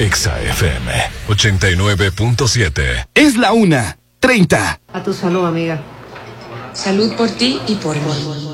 Exa FM 89.7. Es la 1:30. A tu salud, amiga. Salud por ti y por mí.